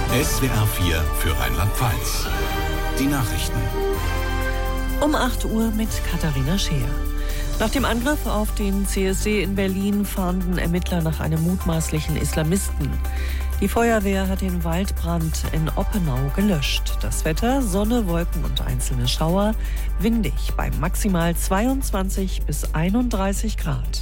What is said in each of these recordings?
SWR 4 für Rheinland-Pfalz. Die Nachrichten. Um 8 Uhr mit Katharina Scheer. Nach dem Angriff auf den CSD in Berlin fahnden Ermittler nach einem mutmaßlichen Islamisten. Die Feuerwehr hat den Waldbrand in Oppenau gelöscht. Das Wetter: Sonne, Wolken und einzelne Schauer. Windig bei maximal 22 bis 31 Grad.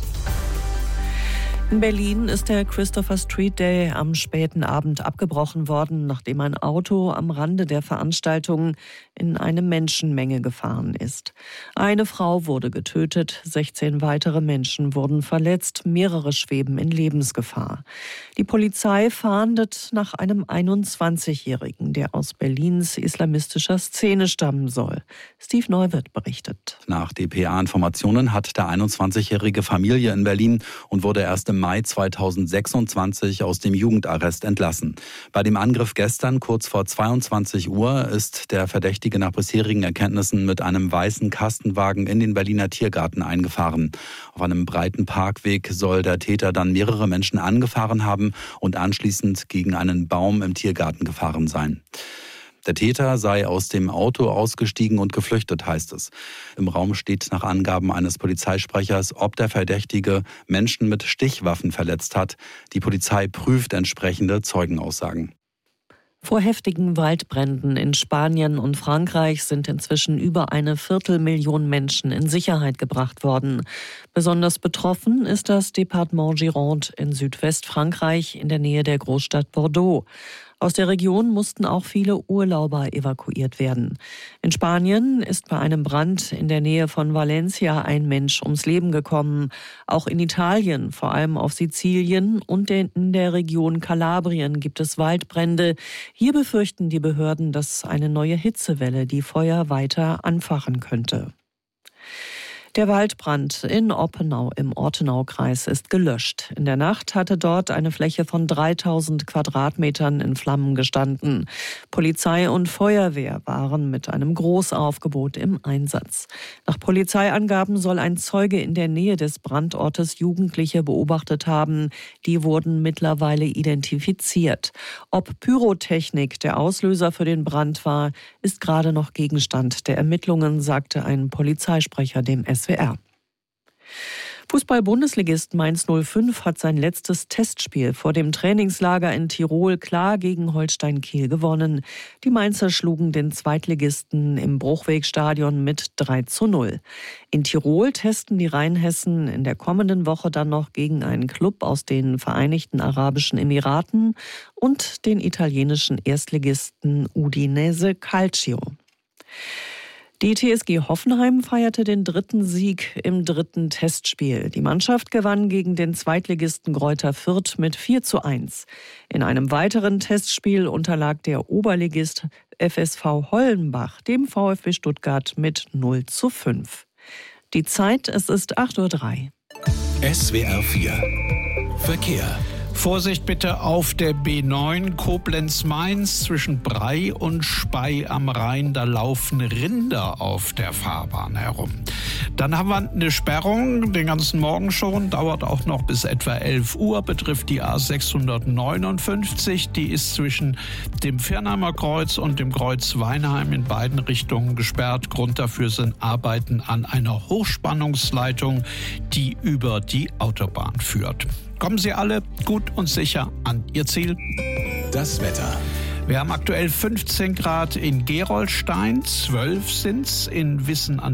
In Berlin ist der Christopher Street Day am späten Abend abgebrochen worden, nachdem ein Auto am Rande der Veranstaltung in eine Menschenmenge gefahren ist. Eine Frau wurde getötet, 16 weitere Menschen wurden verletzt, mehrere schweben in Lebensgefahr. Die Polizei fahndet nach einem 21-Jährigen, der aus Berlins islamistischer Szene stammen soll. Steve Neuwirth berichtet. Nach dpa-Informationen hat der 21-jährige Familie in Berlin und wurde erst im Mai 2026 aus dem Jugendarrest entlassen. Bei dem Angriff gestern kurz vor 22 Uhr ist der Verdächtige nach bisherigen Erkenntnissen mit einem weißen Kastenwagen in den Berliner Tiergarten eingefahren. Auf einem breiten Parkweg soll der Täter dann mehrere Menschen angefahren haben und anschließend gegen einen Baum im Tiergarten gefahren sein. Der Täter sei aus dem Auto ausgestiegen und geflüchtet, heißt es. Im Raum steht nach Angaben eines Polizeisprechers, ob der Verdächtige Menschen mit Stichwaffen verletzt hat. Die Polizei prüft entsprechende Zeugenaussagen. Vor heftigen Waldbränden in Spanien und Frankreich sind inzwischen über 250.000 Menschen in Sicherheit gebracht worden. Besonders betroffen ist das Departement Gironde in Südwestfrankreich in der Nähe der Großstadt Bordeaux. Aus der Region mussten auch viele Urlauber evakuiert werden. In Spanien ist bei einem Brand in der Nähe von Valencia ein Mensch ums Leben gekommen. Auch in Italien, vor allem auf Sizilien und in der Region Kalabrien gibt es Waldbrände. Hier befürchten die Behörden, dass eine neue Hitzewelle die Feuer weiter anfachen könnte. Der Waldbrand in Oppenau im Ortenaukreis ist gelöscht. In der Nacht hatte dort eine Fläche von 3000 Quadratmetern in Flammen gestanden. Polizei und Feuerwehr waren mit einem Großaufgebot im Einsatz. Nach Polizeiangaben soll ein Zeuge in der Nähe des Brandortes Jugendliche beobachtet haben. Die wurden mittlerweile identifiziert. Ob Pyrotechnik der Auslöser für den Brand war, ist gerade noch Gegenstand der Ermittlungen, sagte ein Polizeisprecher dem SWR. Fußball-Bundesligist Mainz 05 hat sein letztes Testspiel vor dem Trainingslager in Tirol klar gegen Holstein Kiel gewonnen. Die Mainzer schlugen den Zweitligisten im Bruchwegstadion mit 3:0. In Tirol testen die Rheinhessen in der kommenden Woche dann noch gegen einen Klub aus den Vereinigten Arabischen Emiraten und den italienischen Erstligisten Udinese Calcio. Die TSG Hoffenheim feierte den 3. Sieg im 3. Testspiel. Die Mannschaft gewann gegen den Zweitligisten Greuther Fürth mit 4:1. In einem weiteren Testspiel unterlag der Oberligist FSV Hollenbach dem VfB Stuttgart mit 0:5. Die Zeit, es ist 8:03 Uhr. SWR 4 Verkehr. Vorsicht bitte auf der B9 Koblenz-Mainz zwischen Bray und Spey am Rhein. Da laufen Rinder auf der Fahrbahn herum. Dann haben wir eine Sperrung, den ganzen Morgen schon, dauert auch noch bis etwa 11 Uhr, betrifft die A659. Die ist zwischen dem Viernheimer Kreuz und dem Kreuz Weinheim in beiden Richtungen gesperrt. Grund dafür sind Arbeiten an einer Hochspannungsleitung, die über die Autobahn führt. Kommen Sie alle gut und sicher an Ihr Ziel. Das Wetter. Wir haben aktuell 15 Grad in Gerolstein, 12 sind's in Wissen an